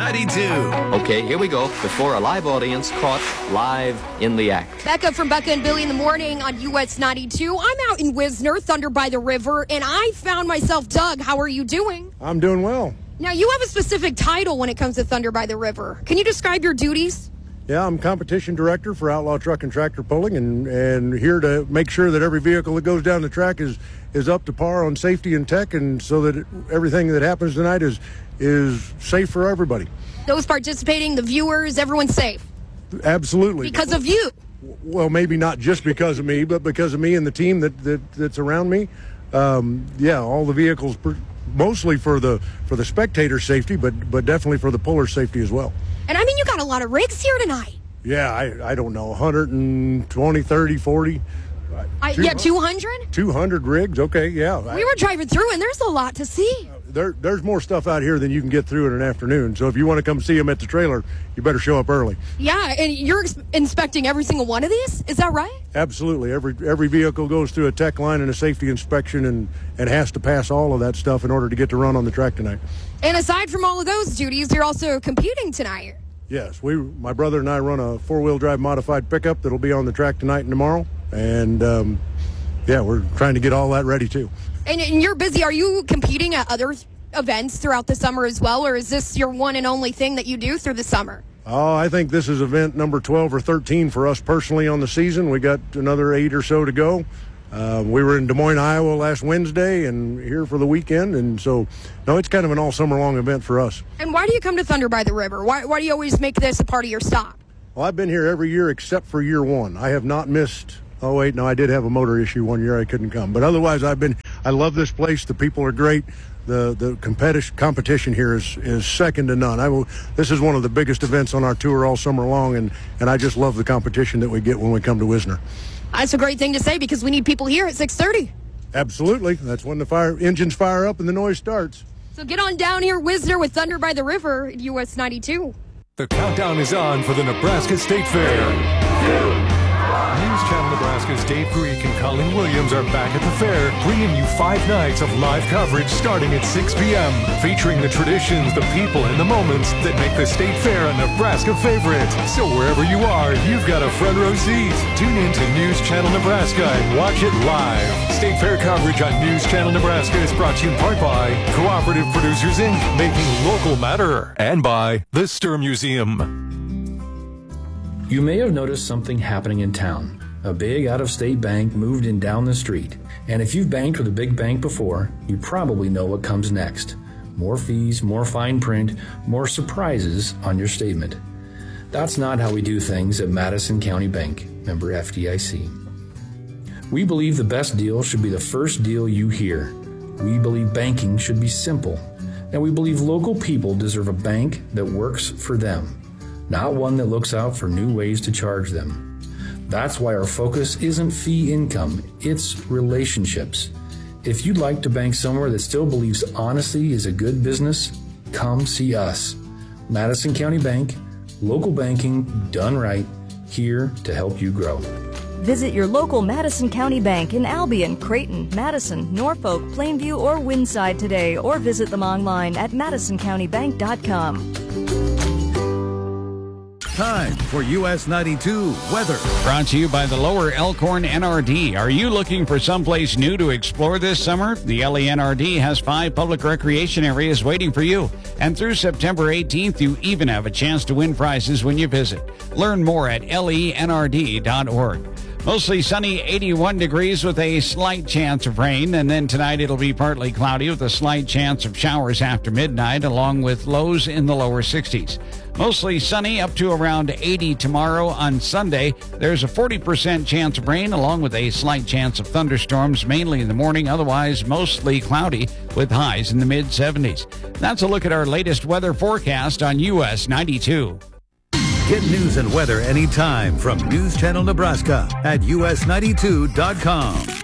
92. Okay, here we go. Before a live audience caught live in the act. Becca from Becca and Billy in the Morning on US 92. I'm out in Wisner, Thunder by the River, and I found myself. Doug, how are you doing? I'm doing well. Now, you have a specific title when it comes to Thunder by the River. Can you describe your duties? Yeah, I'm competition director for Outlaw Truck and Tractor Pulling, and here to make sure that every vehicle that goes down the track is up to par on safety and tech, and so that everything that happens tonight is safe for everybody. Those participating, the viewers, everyone's safe. Absolutely. Because of you. Well, maybe not just because of me, but because of me and the team that's around me. Yeah, all the vehicles, mostly for the spectator safety, but definitely for the puller safety as well. And I mean, you got a lot of rigs here tonight. Yeah, I don't know, 120, 30, 40. 200? 200 rigs, okay, yeah. We were driving through, and there's a lot to see. There's more stuff out here than you can get through in an afternoon. So if you want to come see them at the trailer, you better show up early. Yeah, and you're inspecting every single one of these? Is that right? Absolutely. Every vehicle goes through a tech line and a safety inspection and has to pass all of that stuff in order to get to run on the track tonight. And aside from all of those duties, you're also competing tonight. Yes, my brother and I run a four-wheel drive modified pickup that'll be on the track tonight and tomorrow. And, yeah, we're trying to get all that ready, too. And you're busy. Are you competing at other events throughout the summer as well, or is this your one and only thing that you do through the summer? Oh, I think this is event number 12 or 13 for us personally on the season. We got another 8 or so to go. We were in Des Moines, Iowa last Wednesday and here for the weekend. And so, no, it's kind of an all summer long event for us. And why do you come to Thunder by the River? Why do you always make this a part of your stop? Well, I've been here every year except for year one. I have not missed. Oh, wait, no, I did have a motor issue one year. I couldn't come. But otherwise, I love this place. The people are great. The competition here is second to none. This is one of the biggest events on our tour all summer long, and I just love the competition that we get when we come to Wisner. That's a great thing to say because we need people here at 6:30. Absolutely. That's when the engines fire up and the noise starts. So get on down here, Wisner, with Thunder by the River at US 92. The countdown is on for the Nebraska State Fair. News Channel Nebraska's Dave Greek and Colin Williams are back at the fair, bringing you 5 nights of live coverage starting at 6 p.m., featuring the traditions, the people, and the moments that make the State Fair a Nebraska favorite. So wherever you are, you've got a front row seat. Tune in to News Channel Nebraska and watch it live. State Fair coverage on News Channel Nebraska is brought to you in part by Cooperative Producers Inc., making local matter, and by the Sturm Museum. You may have noticed something happening in town. A big out-of-state bank moved in down the street. And if you've banked with a big bank before, you probably know what comes next. More fees, more fine print, more surprises on your statement. That's not how we do things at Madison County Bank, member FDIC. We believe the best deal should be the first deal you hear. We believe banking should be simple. And we believe local people deserve a bank that works for them, not one that looks out for new ways to charge them. That's why our focus isn't fee income, it's relationships. If you'd like to bank somewhere that still believes honesty is a good business, come see us. Madison County Bank, local banking done right, here to help you grow. Visit your local Madison County Bank in Albion, Creighton, Madison, Norfolk, Plainview, or Windside today, or visit them online at madisoncountybank.com. Time for US 92 weather. Brought to you by the Lower Elkhorn NRD. Are you looking for someplace new to explore this summer? The LENRD has 5 public recreation areas waiting for you. And through September 18th, you even have a chance to win prizes when you visit. Learn more at lenrd.org. Mostly sunny, 81 degrees with a slight chance of rain. And then tonight it'll be partly cloudy with a slight chance of showers after midnight, along with lows in the lower 60s. Mostly sunny up to around 80 tomorrow. On Sunday, there's a 40% chance of rain, along with a slight chance of thunderstorms, mainly in the morning. Otherwise, mostly cloudy with highs in the mid-70s. That's a look at our latest weather forecast on US 92. Get news and weather anytime from News Channel Nebraska at us92.com.